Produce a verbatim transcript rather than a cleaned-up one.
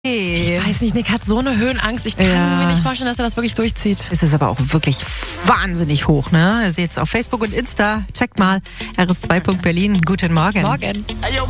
Ich weiß nicht, Nick hat so eine Höhenangst. Ich kann Ja. mir nicht vorstellen, dass er das wirklich durchzieht. Es ist aber auch wirklich wahnsinnig hoch, ne? Ihr seht es auf Facebook und Insta. Checkt mal. R S zwei Punkt Berlin. Guten Morgen. Morgen.